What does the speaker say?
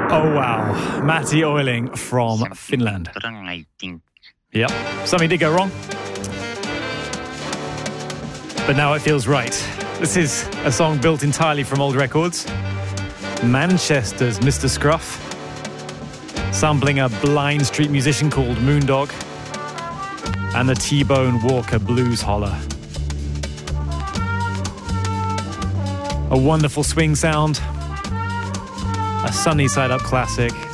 Oh wow, Matti Oiling from Finland. Yep, something did go wrong, but now it feels right. This is a song built entirely from old records. Manchester's Mr. Scruff, sampling a Blind Street musician called Moondog, and the T-Bone Walker blues holler. A wonderful swing sound, a sunny side up classic.